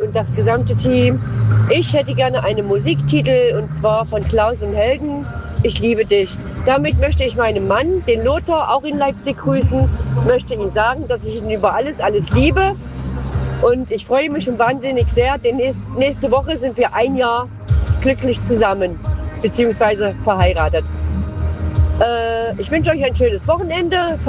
und das gesamte Team. Ich hätte gerne einen Musiktitel und zwar von Klaus und Helden. Ich liebe dich. Damit möchte ich meinen Mann, den Lothar, auch in Leipzig grüßen. Möchte ihm sagen, dass ich ihn über alles liebe. Und ich freue mich schon wahnsinnig sehr, denn nächste Woche sind wir ein Jahr glücklich zusammen, beziehungsweise verheiratet. Ich wünsche euch ein schönes Wochenende.